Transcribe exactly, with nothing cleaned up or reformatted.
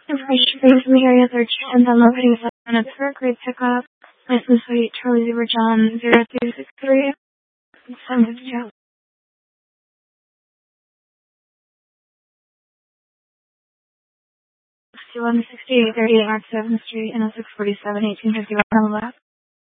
Information being from the area third and then locating seven minutes for a grade pickup. License plate Charlie Zebra John zero two six three seven fifty two. sixty-one sixty-eight thirty-eight North seventh Street and six forty-seven eighteen fifty-one on the left.